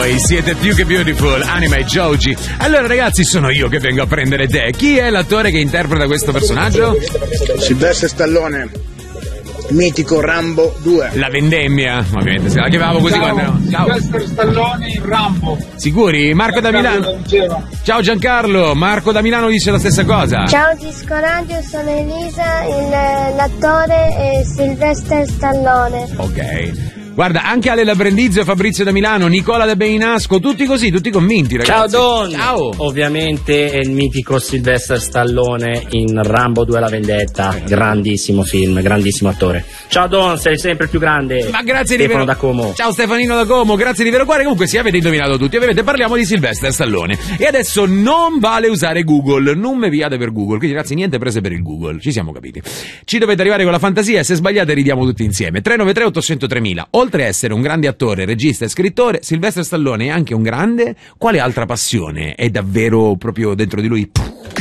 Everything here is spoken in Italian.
voi siete più che beautiful, Anima e Joji. Allora ragazzi, sono io che vengo a prendere te. Chi è l'attore che interpreta questo personaggio? Silvestre Stallone, mitico Rambo 2. La vendemmia, ovviamente, se la chiamavo così. Ciao, quando... Ciao. Silvestre Stallone in Rambo. Sicuri? Marco da Milano. Ciao Giancarlo, Marco da Milano dice la stessa cosa. Ciao Disco Radio, sono Elisa, l'attore è Silvestre Stallone. Ok. Guarda, anche Ale Labrendizio, Fabrizio da Milano, Nicola da Beinasco, tutti così, tutti convinti, ragazzi. Ciao Don! Ciao! Ovviamente è il mitico Sylvester Stallone in Rambo 2 La Vendetta, grandissimo film, grandissimo attore. Ciao Don, sei sempre il più grande. Ma grazie Stefano di da Como. Ciao Stefanino da Como, grazie di vero cuore. Comunque sì, avete indovinato tutti, ovviamente parliamo di Sylvester Stallone. E adesso non vale usare Google, non me viate per Google, quindi ragazzi niente prese per il Google, ci siamo capiti. Ci dovete arrivare con la fantasia e se sbagliate ridiamo tutti insieme. 393 800 3000. Oltre a essere un grande attore, regista e scrittore, Sylvester Stallone è anche un grande... Quale altra passione è davvero proprio dentro di lui?